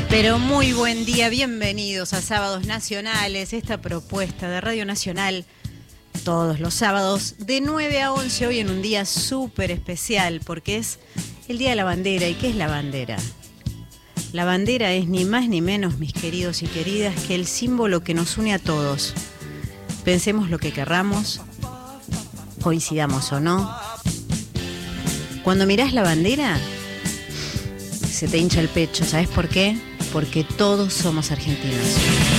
Pero muy buen día, bienvenidos a Sábados Nacionales, esta propuesta de Radio Nacional todos los sábados de 9 a 11, hoy en un día súper especial porque es el Día de la Bandera. ¿Y qué es la bandera? La bandera es ni más ni menos, mis queridos y queridas, que el símbolo que nos une a todos. Pensemos lo que querramos, coincidamos o no. Cuando mirás la bandera, se te hincha el pecho, ¿sabes por qué? Porque todos somos argentinos.